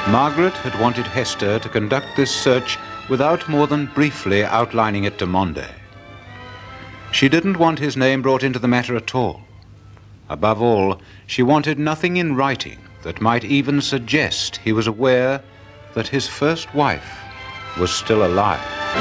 Margaret had wanted Hester to conduct this search without more than briefly outlining it to Monday. She didn't want his name brought into the matter at all. Above all, she wanted nothing in writing that might even suggest he was aware that his first wife was still alive.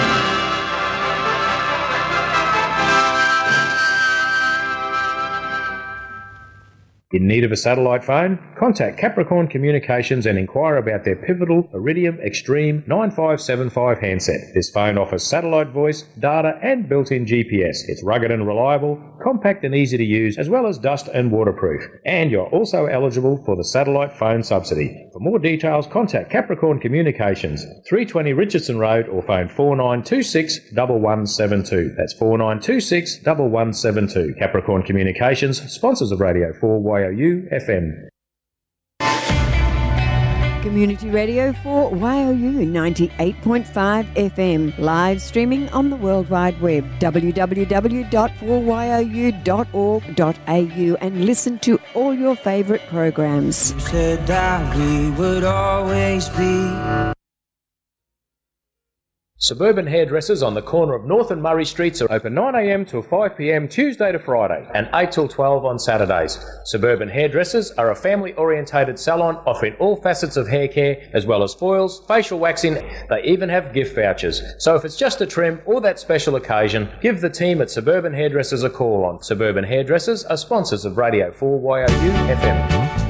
In need of a satellite phone? Contact Capricorn Communications and inquire about their pivotal Iridium Extreme 9575 handset. This phone offers satellite voice, data and built-in GPS. It's rugged and reliable, compact and easy to use, as well as dust and waterproof. And you're also eligible for the satellite phone subsidy. For more details, contact Capricorn Communications, 320 Richardson Road, or phone 4926 1172. That's 4926 1172. Capricorn Communications, sponsors of Radio 4YOU FM. Community Radio for YOU 98.5 FM. Live streaming on the World Wide Web, www.4you.org.au, and listen to all your favourite programs. You said that we would always be. Suburban Hairdressers on the corner of North and Murray Streets are open 9 a.m. till 5 p.m. Tuesday to Friday and 8 till 12 on Saturdays. Suburban Hairdressers are a family-orientated salon offering all facets of hair care as well as foils, facial waxing. They even have gift vouchers. So if it's just a trim or that special occasion, give the team at Suburban Hairdressers a call on. Suburban Hairdressers are sponsors of Radio 4YOU FM.